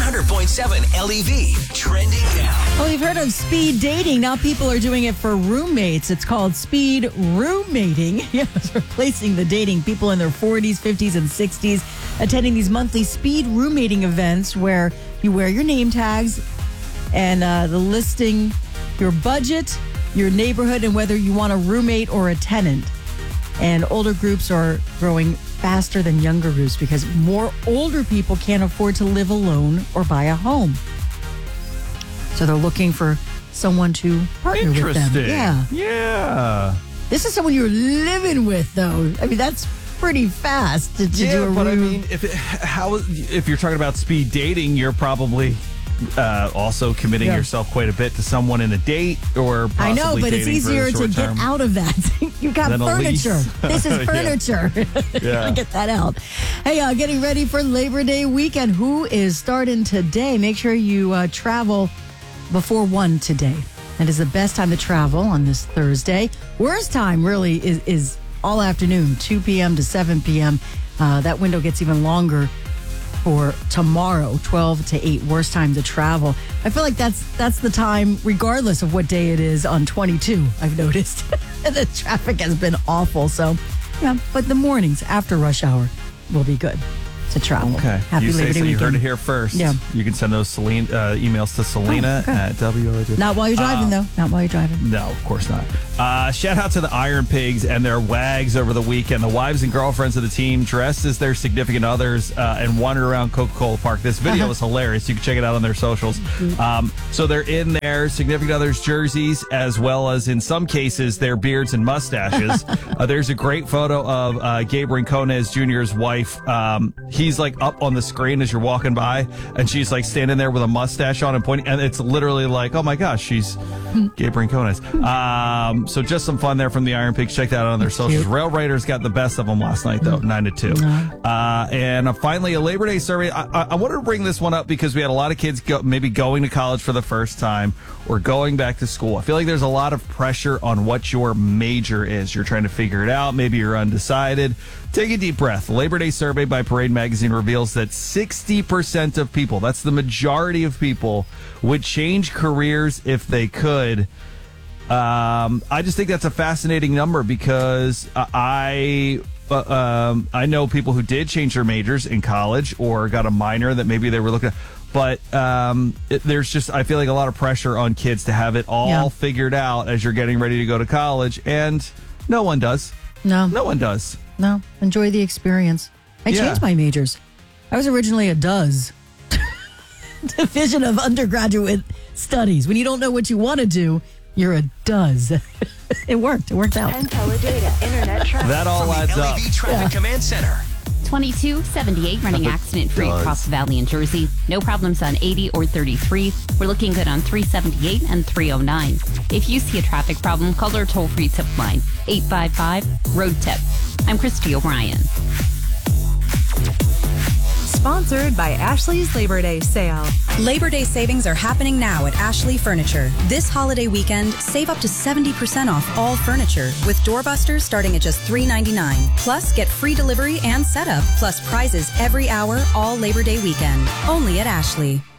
100.7 LEV, trending now. Well, you've heard of speed dating. Now people are doing it for roommates. It's called speed roommating. Yeah, it's replacing the dating. People in their 40s, 50s, and 60s attending these monthly speed roommating events where you wear your name tags and the listing your budget, your neighborhood, and whether you want a roommate or a tenant. And older groups are growing faster than younger groups because more older people can't afford to live alone or buy a home. So they're looking for someone to partner with them. Yeah. This is someone you're living with, though. I mean, that's pretty fast to do a room. But I mean, if you're talking about speed dating, you're probably also committing yourself quite a bit to someone in a date or possibly I know, but it's easier to get out of that. You've got furniture. This is furniture. Yeah. Get that out. Hey, getting ready for Labor Day weekend. Who is starting today? Make sure you travel before 1 today. That is the best time to travel on this Thursday. Worst time really is all afternoon, 2 p.m. to 7 p.m. That window gets even longer for tomorrow, 12 to 8, worst time to travel. I feel like that's the time, regardless of what day it is on 22, I've noticed. The traffic has been awful. So, yeah, but the mornings after rush hour will be good to travel. Okay. Happy Labor Day weekend. You heard it here first. Yeah. You can send those emails to Selena at WOAD. Not while you're driving, though. Not while you're driving. No, of course not. Shout out to the Iron Pigs and their wags over the weekend. The wives and girlfriends of the team dressed as their significant others and wandered around Coca-Cola Park. This video was hilarious. You can check it out on their socials. So they're in their significant others' jerseys, as well as, in some cases, their beards and mustaches. There's a great photo of Gabe Rincones Jr.'s wife. He's like up on the screen as you're walking by, and she's like standing there with a mustache on and pointing, and it's literally like, oh my gosh, she's Gabe Rincones. So just some fun there from the Iron Pigs. Check that out on their socials. Rail Raiders got the best of them last night, though, 9-2. And finally, a Labor Day survey. I wanted to bring this one up because we had a lot of kids maybe going to college for the first time or going back to school. I feel like there's a lot of pressure on what your major is. You're trying to figure it out. Maybe you're undecided. Take a deep breath. Labor Day survey by Parade Magazine reveals that 60% of people, that's the majority of people, would change careers if they could. I just think that's a fascinating number because I know people who did change their majors in college or got a minor that maybe they were looking at. But there's just, I feel like a lot of pressure on kids to have it all figured out as you're getting ready to go to college. And no one does. No one does. No. Enjoy the experience. I changed my majors. I was originally a DUS. Division of Undergraduate Studies. When you don't know what you want to do, you're a DUS. It worked. It worked out. And teledata, internet traffic. That all adds up. LEV Traffic Command Center. 2278 running accident-free across the valley in Jersey. No problems on 80 or 33. We're looking good on 378 and 309. If you see a traffic problem, call our toll-free tip line, 855-ROAD-TIP. I'm Christy O'Brien. Sponsored by Ashley's Labor Day sale. Labor Day savings are happening now at Ashley Furniture. This holiday weekend, save up to 70% off all furniture with doorbusters starting at just $3.99. Plus, get free delivery and setup, plus prizes every hour all Labor Day weekend. Only at Ashley.